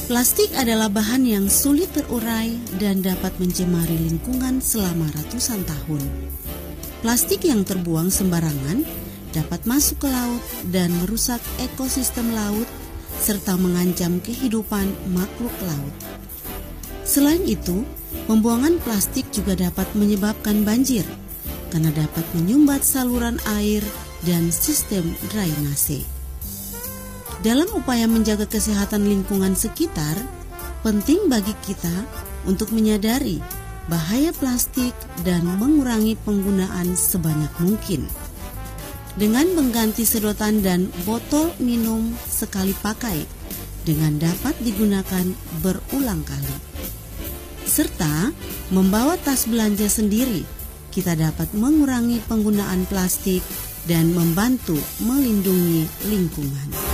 Plastik adalah bahan yang sulit terurai dan dapat mencemari lingkungan selama ratusan tahun. Plastik yang terbuang sembarangan dapat masuk ke laut dan merusak ekosistem laut serta mengancam kehidupan makhluk laut. Selain itu, pembuangan plastik juga dapat menyebabkan banjir karena dapat menyumbat saluran air dan sistem drainase. Dalam upaya menjaga kesehatan lingkungan sekitar, penting bagi kita untuk menyadari bahaya plastik dan mengurangi penggunaan sebanyak mungkin. Dengan mengganti sedotan dan botol minum sekali pakai dengan dapat digunakan berulang kali. Serta membawa tas belanja sendiri, kita dapat mengurangi penggunaan plastik dan membantu melindungi lingkungan.